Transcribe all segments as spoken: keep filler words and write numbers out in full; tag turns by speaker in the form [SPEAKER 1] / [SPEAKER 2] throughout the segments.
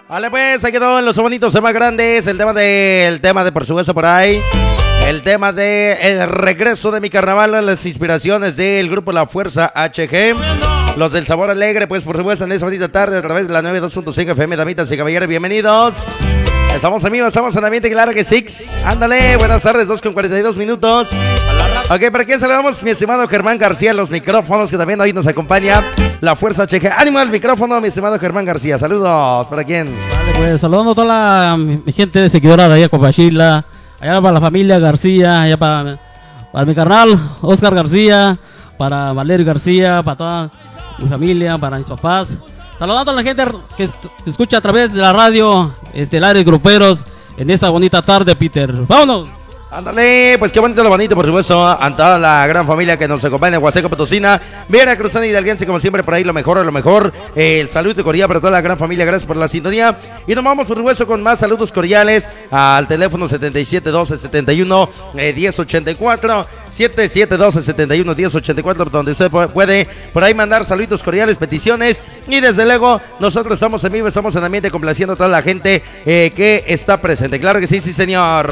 [SPEAKER 1] Vale, pues, ahí quedó en los bonitos temas grandes. El tema de, el tema de, por supuesto, por ahí. El tema de el regreso de mi carnaval, las inspiraciones del grupo La Fuerza H G. Los del Sabor Alegre, pues, por supuesto, en esa bonita tarde a través de la noventa y dos punto cinco F M. Damitas y caballeros, bienvenidos. Estamos amigos, estamos en ambiente, claro que sí. Ándale, buenas tardes, dos con cuarenta y dos minutos. Ok, ¿para quién saludamos? Mi estimado Germán García, los micrófonos que también hoy nos acompaña La Fuerza H G. Ánimo al micrófono, mi estimado Germán García. Saludos, ¿para quién?
[SPEAKER 2] Vale, pues saludando a toda la mi gente de seguidora de allá Copachila, allá para la familia García, allá para, para mi carnal Oscar García, para Valerio García, para toda mi familia, para mis papás. Saludando a la gente que se escucha a través de la radio estelar y gruperos en esta bonita tarde, Peter. ¡Vámonos!
[SPEAKER 1] Ándale, pues qué bonito lo bonito, por supuesto, a toda la gran familia que nos acompaña en Huasteco Potosina, Veracruzana y Hidalguense, como siempre, por ahí lo mejor, lo mejor, eh, el saludo cordial para toda la gran familia, gracias por la sintonía, y nos vamos, por supuesto, con más saludos cordiales al teléfono setenta y siete doce setenta y uno diez ochenta y cuatro, setenta y siete doce setenta y uno diez ochenta y cuatro, donde usted puede por ahí mandar saludos cordiales, peticiones, y desde luego, nosotros estamos en vivo, estamos en ambiente complaciendo a toda la gente eh, que está presente, claro que sí, sí señor.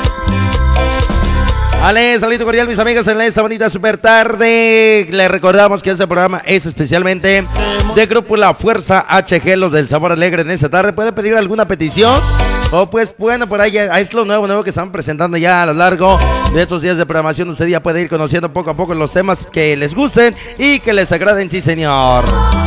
[SPEAKER 1] Vale, saludo cordial mis amigos en esta bonita super tarde. Les recordamos que este programa es especialmente de Grupo La Fuerza H G, los del Sabor Alegre en esta tarde. ¿Pueden pedir alguna petición? O pues bueno, por ahí es lo nuevo, nuevo que están presentando ya a lo largo de estos días de programación. Usted ya puede ir conociendo poco a poco los temas que les gusten y que les agraden, sí señor.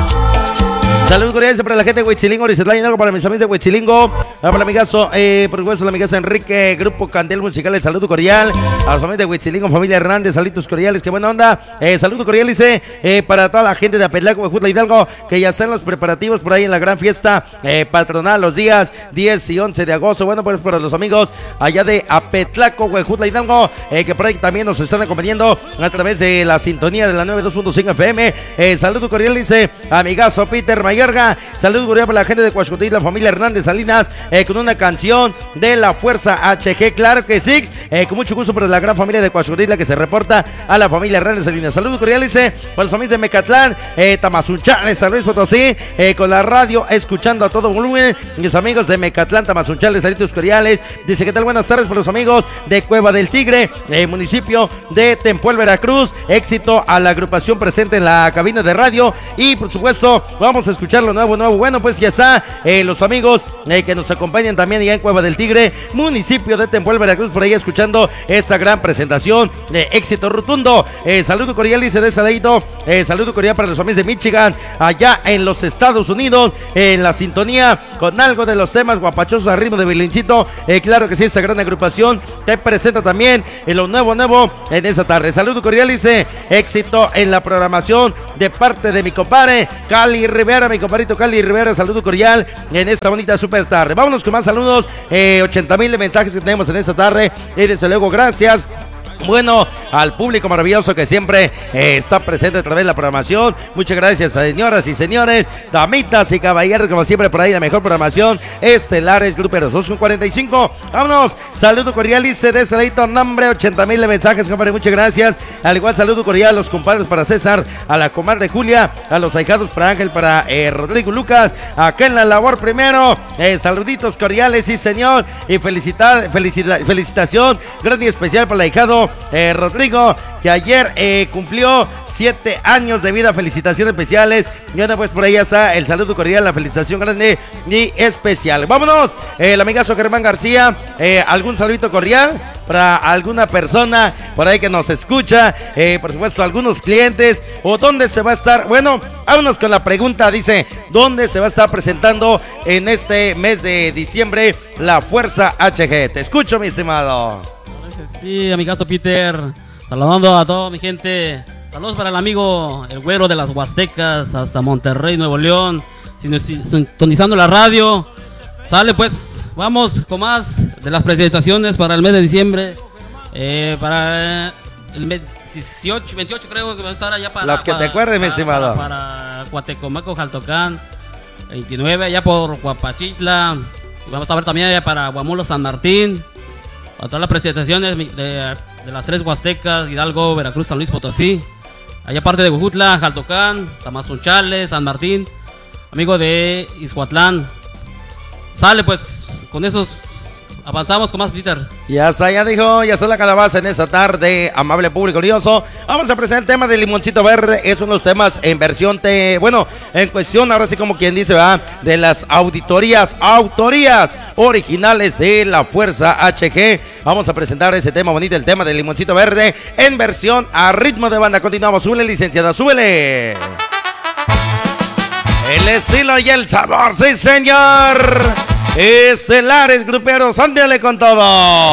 [SPEAKER 1] Saludos cordiales para la gente de Huitzilingo, algo para mis amigos de Huitzilingo, para el amigazo, eh, por supuesto, el amigazo Enrique, Grupo Candel Musical, el saludo cordial a los amigos de Huitzilingo, familia Hernández, saludos cordiales, qué buena onda, eh, saludo cordial, dice, eh, para toda la gente de Apetlaco, Huejutla, Hidalgo, que ya están los preparativos por ahí en la gran fiesta eh, patronal, los días diez y once de agosto, bueno, pues para los amigos allá de Apetlaco, Huejutla, Hidalgo, eh, que por ahí también nos están acompañando a través de la sintonía de la noventa y dos punto cinco F M, eh, saludo cordial, dice, amigazo Peter Mayorga, saludos cordial para la gente de Coaxcotí, la familia Hernández Salinas, eh, con una canción de La Fuerza H G, claro que sí, eh, con mucho gusto para la gran familia de Coaxcotí, la que se reporta a la familia Hernández Salinas. Saludos cordiales dice, para los amigos de Mecatlán, eh, Tamazunchales, San Luis Potosí, eh, con la radio escuchando a todo volumen, mis amigos de Mecatlán, Tamazunchales, saludos cordiales, dice, ¿qué tal? Buenas tardes para los amigos de Cueva del Tigre, eh, municipio de Tempuel, Veracruz, éxito a la agrupación presente en la cabina de radio, y por supuesto, vamos a escucharlo nuevo, nuevo, bueno, pues ya está, eh, los amigos eh, que nos acompañan también allá en Cueva del Tigre, municipio de Tempuel, Veracruz, por ahí escuchando esta gran presentación de éxito rotundo, eh, saludo cordial, dice de Saladito, eh, saludo cordial para los amigos de Michigan, allá en los Estados Unidos, eh, en la sintonía, con algo de los temas guapachosos a ritmo de Belincito, eh, claro que sí, esta gran agrupación te presenta también en lo nuevo, nuevo, en esta tarde, saludo cordial, dice, éxito en la programación de parte de mi compadre, Cali Rivera, mi compadrito Cali Rivera, saludo cordial en esta bonita super tarde. Vámonos con más saludos, eh, ochenta mil de mensajes que tenemos en esta tarde y desde luego gracias. Bueno, al público maravilloso que siempre eh, está presente a través de la programación. Muchas gracias, señoras y señores, damitas y caballeros, como siempre por ahí la mejor programación estelares, gruperos dos con cuarenta y cinco. Vámonos, saludo cordial, dice de ese ladito, nombre, ochenta mil de mensajes, compadre, muchas gracias. Al igual, saludo cordial a los compadres para César, a la comadre Julia, a los ahijados para Ángel, para eh, Rodrigo Lucas, acá en la labor primero, eh, saluditos cordiales, sí señor, y felicidad, felicidad, felicitación grande y especial para el ahijado Eh, Rodrigo, que ayer eh, cumplió siete años de vida. Felicitaciones especiales. Y ahora pues por ahí ya está el saludo cordial, la felicitación grande y especial. Vámonos, eh, el amigazo Germán García, eh, algún saludito cordial para alguna persona por ahí que nos escucha, eh, por supuesto algunos clientes, o dónde se va a estar, bueno, vámonos con la pregunta, dice, ¿dónde se va a estar presentando en este mes de diciembre La Fuerza H G? Te escucho, mi estimado.
[SPEAKER 2] Sí, amigazo Peter, saludando a toda mi gente, saludos para el amigo el güero de las Huastecas hasta Monterrey, Nuevo León, sintonizando la radio. Sale pues, vamos con más de las presentaciones para el mes de diciembre, eh, para el mes dieciocho, veintiocho creo que va a estar allá para...
[SPEAKER 1] Las que
[SPEAKER 2] para,
[SPEAKER 1] te acuerdes, mi estimado.
[SPEAKER 2] Para, para Cuatecomaco, Jaltocán, veintinueve, allá por Guapachitla, vamos a ver también allá para Guamulo, San Martín. A todas las presentaciones de, de las tres Huastecas, Hidalgo, Veracruz, San Luis Potosí, allá parte de Huejutla, Jaltocán, Tamazunchales, San Martín, amigo de Izhuatlán, Sale pues, con esos avanzamos con más, Peter.
[SPEAKER 1] Ya está, ya dijo, ya está la calabaza en esta tarde, amable público curioso. Vamos a presentar el tema del limoncito verde. Es uno de los temas en versión, te, bueno, en cuestión, ahora sí como quien dice, ¿verdad? De las auditorías, autorías originales de la Fuerza H G. Vamos a presentar ese tema bonito, el tema del limoncito verde, en versión a ritmo de banda. Continuamos, súbele, licenciada, súbele. El estilo y el sabor, sí señor. Estelares gruperos, ándale con todo.